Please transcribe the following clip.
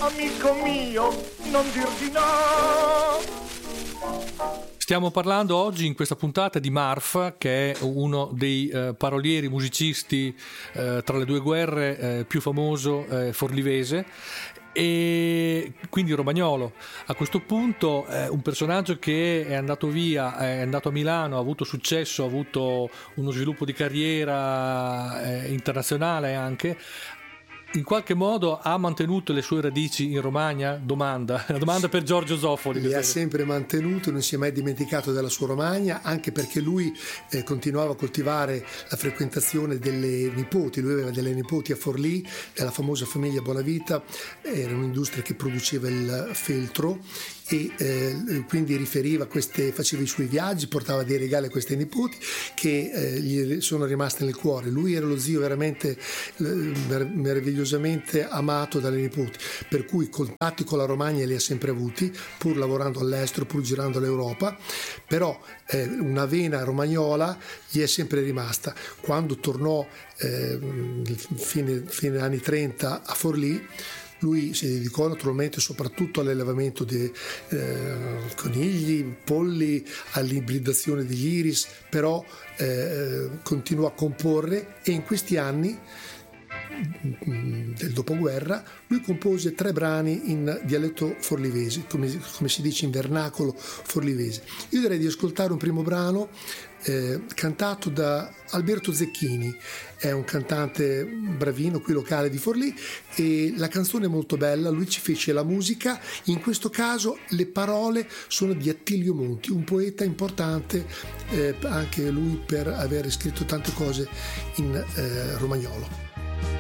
amico mio, non dir di no. Stiamo parlando oggi in questa puntata di Marf, che è uno dei parolieri musicisti tra le due guerre più famoso forlivese, e quindi romagnolo. A questo punto un personaggio che è andato via, è andato a Milano, ha avuto successo, ha avuto uno sviluppo di carriera internazionale anche. In qualche modo ha mantenuto le sue radici in Romagna? Domanda per Giorgio Zoffoli. Le ha sempre mantenute, non si è mai dimenticato della sua Romagna, anche perché lui continuava a coltivare la frequentazione delle nipoti. Lui aveva delle nipoti a Forlì, della famosa famiglia Bonavita, era un'industria che produceva il feltro, e quindi riferiva faceva i suoi viaggi, portava dei regali a queste nipoti che gli sono rimaste nel cuore. Lui era lo zio veramente meravigliosamente amato dalle nipoti, per cui contatti con la Romagna li ha sempre avuti, pur lavorando all'estero, pur girando l'Europa, però una vena romagnola gli è sempre rimasta. Quando tornò fine anni 30 a Forlì, lui si dedicò naturalmente soprattutto all'allevamento di conigli, polli, all'ibridazione degli iris, però continuò a comporre, e in questi anni del dopoguerra lui compose 3 brani in dialetto forlivese, come si dice in vernacolo forlivese. Io direi di ascoltare un primo brano cantato da Alberto Zecchini, è un cantante bravino qui locale di Forlì, e la canzone è molto bella. Lui ci fece la musica, in questo caso le parole sono di Attilio Monti, un poeta importante, anche lui per aver scritto tante cose in romagnolo.